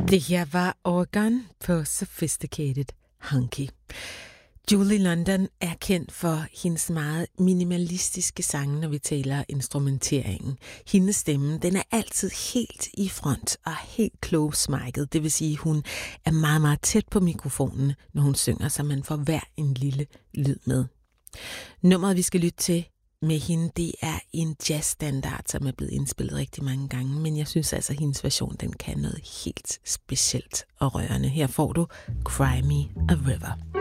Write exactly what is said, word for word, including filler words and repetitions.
Det her var Organ på Sophisticated Hunky. Julie London er kendt for hendes meget minimalistiske sange, når vi taler instrumenteringen. Hendes stemme, den er altid helt i front og helt close-mic'et. Det vil sige, at hun er meget, meget tæt på mikrofonen, når hun synger, så man får hver en lille lyd med. Nummeret, vi skal lytte til med hende, det er en jazzstandard, som er blevet indspillet rigtig mange gange, men jeg synes altså, at hendes version, den kan noget helt specielt og rørende. Her får du Cry Me a River.